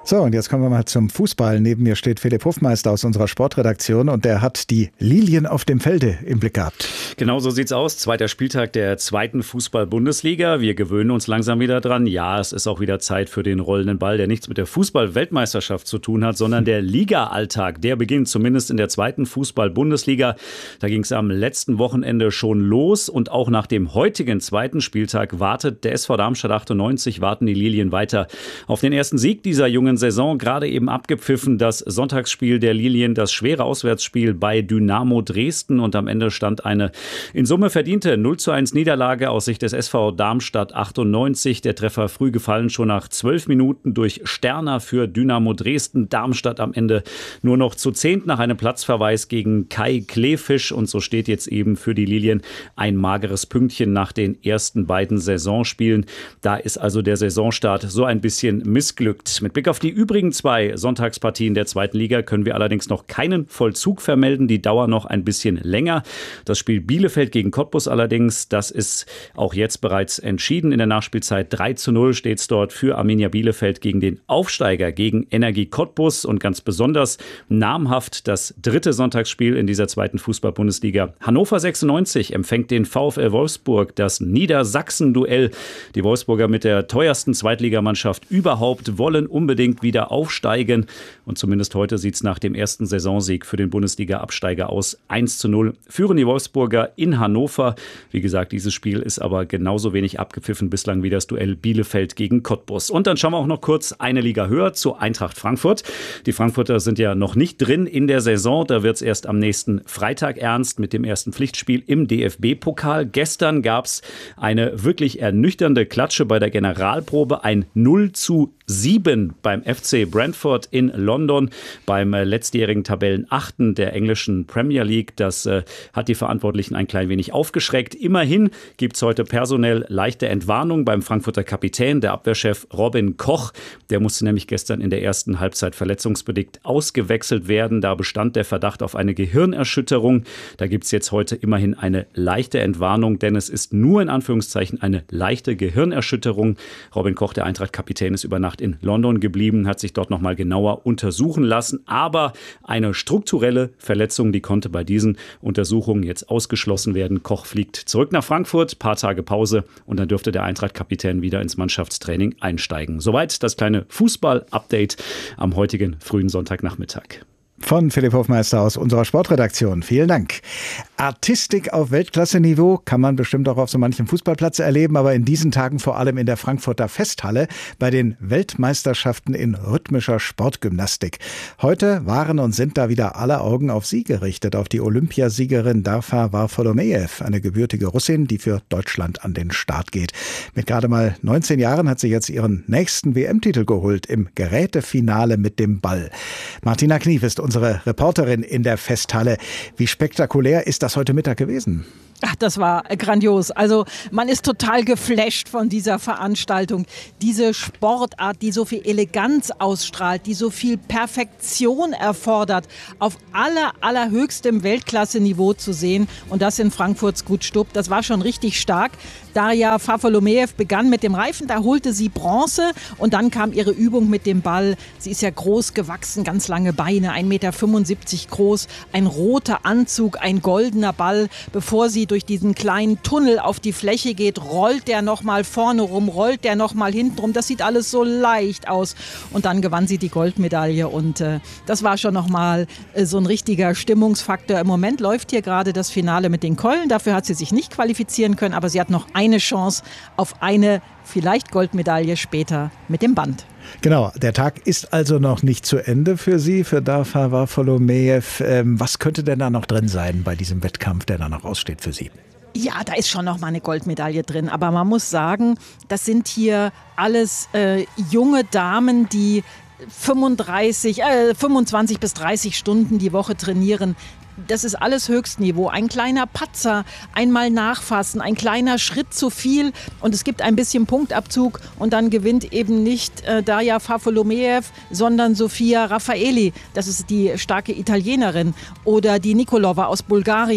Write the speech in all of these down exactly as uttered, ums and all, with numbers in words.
So, und jetzt kommen wir mal zum Fußball. Neben mir steht Philipp Hofmeister aus unserer Sportredaktion und der hat die Lilien auf dem Felde im Blick gehabt. Genau so sieht's aus. Zweiter Spieltag der zweiten Fußball-Bundesliga. Wir gewöhnen uns langsam wieder dran. Ja, es ist auch wieder Zeit für den rollenden Ball, der nichts mit der Fußball-Weltmeisterschaft zu tun hat, sondern der Liga-Alltag. Der beginnt zumindest in der zweiten Fußball-Bundesliga. Da ging es am letzten Wochenende schon los und auch nach dem heutigen zweiten Spieltag wartet der S V Darmstadt achtundneunzig, warten die Lilien weiter auf den ersten Sieg dieser jungen Saison. Gerade eben abgepfiffen das Sonntagsspiel der Lilien, das schwere Auswärtsspiel bei Dynamo Dresden, und am Ende stand eine in Summe verdiente null zu eins Niederlage aus Sicht des S V Darmstadt achtundneunzig. Der Treffer früh gefallen, schon nach zwölf Minuten durch Sterner für Dynamo Dresden. Darmstadt am Ende nur noch zu zehnt nach einem Platzverweis gegen Kai Kleefisch, und so steht jetzt eben für die Lilien ein mageres Pünktchen nach den ersten beiden Saisonspielen. Da ist also der Saisonstart so ein bisschen missglückt. Mit Blick auf die übrigen zwei Sonntagspartien der zweiten Liga können wir allerdings noch keinen Vollzug vermelden. Die dauern noch ein bisschen länger. Das Spiel Bielefeld gegen Cottbus allerdings, das ist auch jetzt bereits entschieden. In der Nachspielzeit drei zu null steht es dort für Arminia Bielefeld gegen den Aufsteiger, gegen Energie Cottbus. Und ganz besonders namhaft das dritte Sonntagsspiel in dieser zweiten Fußball-Bundesliga. Hannover sechsundneunzig empfängt den VfL Wolfsburg, das Niedersachsen-Duell. Die Wolfsburger mit der teuersten Zweitligamannschaft überhaupt wollen unbedingt wieder aufsteigen. Und zumindest heute sieht es nach dem ersten Saisonsieg für den Bundesliga-Absteiger aus. eins zu null führen die Wolfsburger in Hannover. Wie gesagt, dieses Spiel ist aber genauso wenig abgepfiffen bislang wie das Duell Bielefeld gegen Cottbus. Und dann schauen wir auch noch kurz eine Liga höher zur Eintracht Frankfurt. Die Frankfurter sind ja noch nicht drin in der Saison. Da wird es erst am nächsten Freitag ernst mit dem ersten Pflichtspiel im D F B-Pokal. Gestern gab es eine wirklich ernüchternde Klatsche bei der Generalprobe. Ein null zu sieben beim F C Brentford in London, beim äh, letztjährigen Tabellenachten der englischen Premier League. Das äh, hat die Verantwortlichen ein klein wenig aufgeschreckt. Immerhin gibt es heute personell leichte Entwarnung beim Frankfurter Kapitän, der Abwehrchef Robin Koch. Der musste nämlich gestern in der ersten Halbzeit verletzungsbedingt ausgewechselt werden. Da bestand der Verdacht auf eine Gehirnerschütterung. Da gibt es jetzt heute immerhin eine leichte Entwarnung, denn es ist nur in Anführungszeichen eine leichte Gehirnerschütterung. Robin Koch, der Eintracht-Kapitän, ist über Nacht in London geblieben, hat sich dort nochmal genauer untersuchen lassen. Aber eine strukturelle Verletzung, die konnte bei diesen Untersuchungen jetzt ausgeschlossen werden. Koch fliegt zurück nach Frankfurt, paar Tage Pause, und dann dürfte der Eintracht-Kapitän wieder ins Mannschaftstraining einsteigen. Soweit das kleine Fußball-Update am heutigen frühen Sonntagnachmittag. Von Philipp Hofmeister aus unserer Sportredaktion. Vielen Dank. Artistik auf Weltklasse-Niveau kann man bestimmt auch auf so manchem Fußballplatz erleben, aber in diesen Tagen vor allem in der Frankfurter Festhalle bei den Weltmeisterschaften in rhythmischer Sportgymnastik. Heute waren und sind da wieder alle Augen auf sie gerichtet, auf die Olympiasiegerin Darfa Varfolomeev, eine gebürtige Russin, die für Deutschland an den Start geht. Mit gerade mal neunzehn Jahren hat sie jetzt ihren nächsten W M-Titel geholt im Gerätefinale mit dem Ball. Martina Knief ist unsere Reporterin in der Festhalle. Wie spektakulär ist das heute Mittag gewesen? Ach, das war grandios. Also man ist total geflasht von dieser Veranstaltung. Diese Sportart, die so viel Eleganz ausstrahlt, die so viel Perfektion erfordert, auf aller, allerhöchstem Weltklasse-Niveau zu sehen. Und das in Frankfurts Gutstub, das war schon richtig stark. Darja Varfolomeev begann mit dem Reifen, da holte sie Bronze und dann kam ihre Übung mit dem Ball. Sie ist ja groß gewachsen, ganz lange Beine, ein Meter fünfundsiebzig groß, ein roter Anzug, ein goldener Ball. Bevor sie durch diesen kleinen Tunnel auf die Fläche geht, rollt der nochmal vorne rum, rollt der nochmal hinten rum. Das sieht alles so leicht aus. Und dann gewann sie die Goldmedaille und äh, das war schon nochmal äh, so ein richtiger Stimmungsfaktor. Im Moment läuft hier gerade das Finale mit den Keulen. Dafür hat sie sich nicht qualifizieren können, aber sie hat noch eine Chance auf eine vielleicht Goldmedaille später mit dem Band. Genau, der Tag ist also noch nicht zu Ende für Sie, für Darfa Varfolomeev. Ähm, was könnte denn da noch drin sein bei diesem Wettkampf, der da noch aussteht für Sie? Ja, da ist schon noch mal eine Goldmedaille drin. Aber man muss sagen, das sind hier alles äh, junge Damen, die fünfunddreißig, äh, fünfundzwanzig bis dreißig Stunden die Woche trainieren. Das ist alles Höchstniveau. Ein kleiner Patzer, einmal nachfassen, ein kleiner Schritt zu viel und es gibt ein bisschen Punktabzug und dann gewinnt eben nicht äh, Darja Varfolomeev, sondern Sofia Raffaeli. Das ist die starke Italienerin. Oder die Nikolova aus Bulgarien.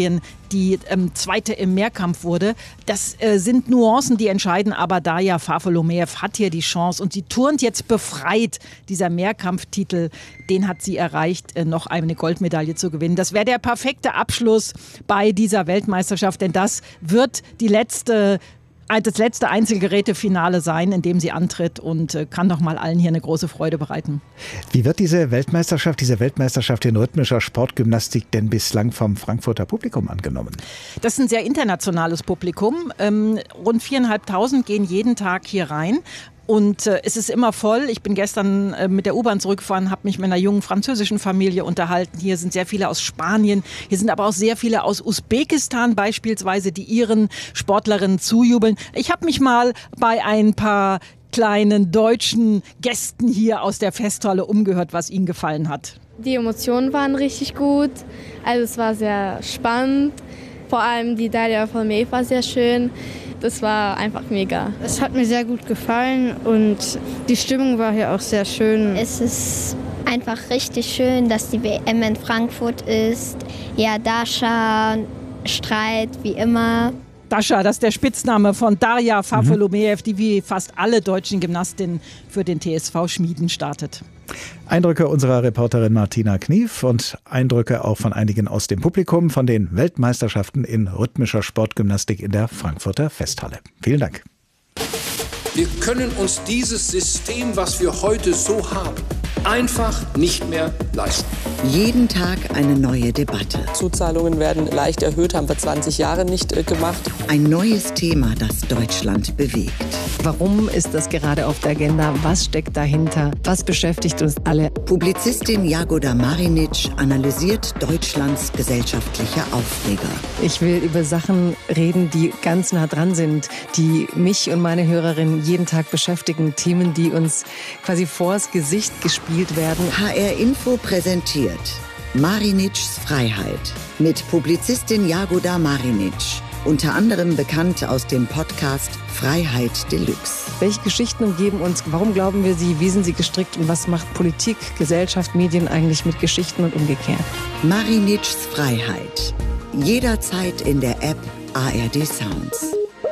die ähm, Zweite im Mehrkampf wurde. Das äh, sind Nuancen, die entscheiden, aber Darja Fafolomeev hat hier die Chance und sie turnt jetzt befreit. Dieser Mehrkampftitel, den hat sie erreicht, äh, noch eine Goldmedaille zu gewinnen. Das wäre der perfekte Abschluss bei dieser Weltmeisterschaft, denn das wird die letzte das letzte Einzelgerätefinale sein, in dem sie antritt und äh, kann doch mal allen hier eine große Freude bereiten. Wie wird diese Weltmeisterschaft, diese Weltmeisterschaft in rhythmischer Sportgymnastik denn bislang vom Frankfurter Publikum angenommen? Das ist ein sehr internationales Publikum. Ähm, rund viertausendfünfhundert gehen jeden Tag hier rein. Und äh, es ist immer voll. Ich bin gestern äh, mit der U-Bahn zurückgefahren, habe mich mit einer jungen französischen Familie unterhalten. Hier sind sehr viele aus Spanien. Hier sind aber auch sehr viele aus Usbekistan beispielsweise, die ihren Sportlerinnen zujubeln. Ich habe mich mal bei ein paar kleinen deutschen Gästen hier aus der Festhalle umgehört, was ihnen gefallen hat. Die Emotionen waren richtig gut. Also es war sehr spannend. Vor allem die Darja Fafolomeev war sehr schön. Das war einfach mega. Es hat mir sehr gut gefallen und die Stimmung war hier auch sehr schön. Es ist einfach richtig schön, dass die W M in Frankfurt ist. Ja, Dasha, Streit wie immer. Dasha, das ist der Spitzname von Darja Fafolomeev, die wie fast alle deutschen Gymnastinnen für den T S V Schmieden startet. Eindrücke unserer Reporterin Martina Knief und Eindrücke auch von einigen aus dem Publikum von den Weltmeisterschaften in rhythmischer Sportgymnastik in der Frankfurter Festhalle. Vielen Dank. Wir können uns dieses System, was wir heute so haben, einfach nicht mehr leisten. Jeden Tag eine neue Debatte. Zuzahlungen werden leicht erhöht, haben wir zwanzig Jahre nicht äh, gemacht. Ein neues Thema, das Deutschland bewegt. Warum ist das gerade auf der Agenda? Was steckt dahinter? Was beschäftigt uns alle? Publizistin Jagoda Marinic analysiert Deutschlands gesellschaftliche Aufreger. Ich will über Sachen reden, die ganz nah dran sind, die mich und meine Hörerinnen jeden Tag beschäftigen. Themen, die uns quasi vors Gesicht gespielt werden. H R Info präsentiert Marinitschs Freiheit mit Publizistin Jagoda Marinic. Unter anderem bekannt aus dem Podcast Freiheit Deluxe. Welche Geschichten umgeben uns? Warum glauben wir sie? Wie sind sie gestrickt? Und was macht Politik, Gesellschaft, Medien eigentlich mit Geschichten und umgekehrt? Marinitschs Freiheit. Jederzeit in der App A R D Sounds.